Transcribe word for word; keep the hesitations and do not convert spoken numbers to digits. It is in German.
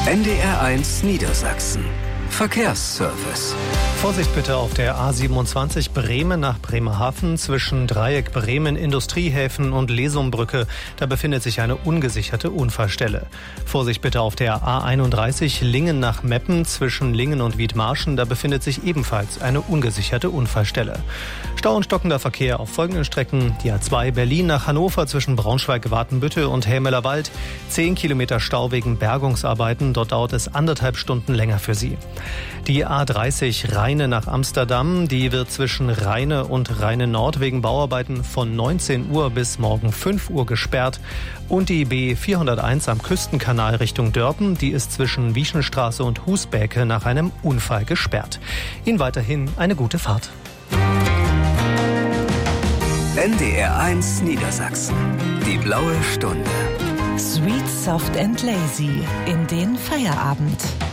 N D R eins Niedersachsen. Verkehrsservice. Vorsicht bitte auf der A siebenundzwanzig Bremen nach Bremerhaven zwischen Dreieck Bremen, Industriehäfen und Lesumbrücke. Da befindet sich eine ungesicherte Unfallstelle. Vorsicht bitte auf der A einunddreißig Lingen nach Meppen zwischen Lingen und Wiedmarschen. Da befindet sich ebenfalls eine ungesicherte Unfallstelle. Stau und stockender Verkehr auf folgenden Strecken. Die A zwei Berlin nach Hannover zwischen Braunschweig-Watenbüttel und Helmelerwald. Zehn Kilometer Stau wegen Bergungsarbeiten. Dort dauert es anderthalb Stunden länger für Sie. Die A dreißig Rheine nach Amsterdam, die wird zwischen Rheine und Rheine Nord wegen Bauarbeiten von neunzehn Uhr bis morgen fünf Uhr gesperrt. Und die B vierhunderteins am Küstenkanal Richtung Dörpen, die ist zwischen Wiechenstraße und Husbäke nach einem Unfall gesperrt. Ihnen weiterhin eine gute Fahrt. N D R eins Niedersachsen. Die blaue Stunde. Sweet, soft and lazy in den Feierabend.